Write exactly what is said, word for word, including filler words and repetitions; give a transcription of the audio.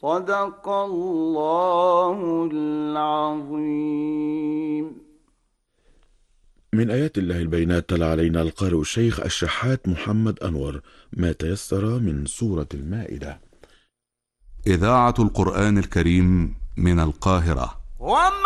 صدق الله العظيم. من آيات الله البينات تلا علينا القارئ الشيخ الشحات محمد أنور ما تيسر من سورة المائدة. إذاعة القرآن الكريم من القاهرة.